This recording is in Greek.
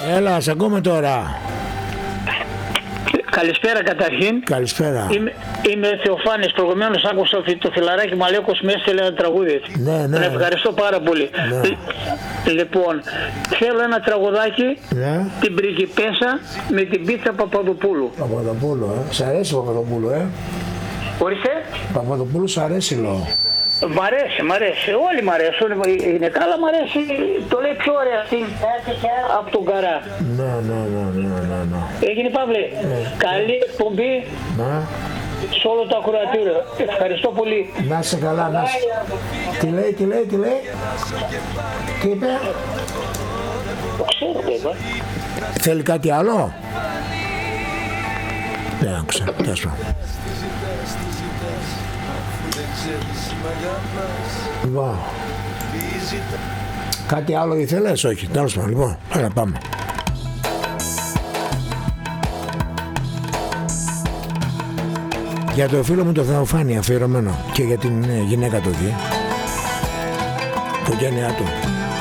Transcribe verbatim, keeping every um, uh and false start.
Έλα, σε ακούμε τώρα. Καλησπέρα καταρχήν. Καλησπέρα. Είμαι, είμαι Θεοφάνης. Προηγουμένως άκουσα το φιλαράκι Μαλέκος με έστειλε ένα τραγούδι. Ναι, ναι. Τον ευχαριστώ πάρα πολύ. Ναι. Λοιπόν, θέλω ένα τραγουδάκι, Ναι. την Πριγκιπέσα με την πίτσα Παπαδοπούλου. Παπαδοπούλου, ε. Σ' αρέσει ο Παπαδοπούλου, ε. Ορίστε. Παπαδοπούλου σ' αρέσει, λέω. Μ' αρέσει, μ' αρέσει. Όλοι μ' αρέσουν. Είναι καλά, μ' αρέσει. Το λέει πιο ωραία αυτή από τον Καρά. Ναι, ναι, ναι, ναι, ναι, ναι. Έγινε, Παύλε. Καλή εκπομπή Ναι. σε όλο το ακροατήριο. Ευχαριστώ πολύ. Να είσαι καλά, να είσαι. Τι λέει, τι λέει, τι λέει. Τι είπε. Το ξέρω, βέβαια. Θέλει κάτι άλλο. Δεν άκουσα, τέλος πάντων. Λοιπόν, κάτι άλλο ήθελες, όχι, τέλος πάντων, λοιπόν, έλα πάμε. Για το φίλο μου το Θεοφάνη αφιερωμένο και για την ε, γυναίκα του εκεί, οικογένειά του.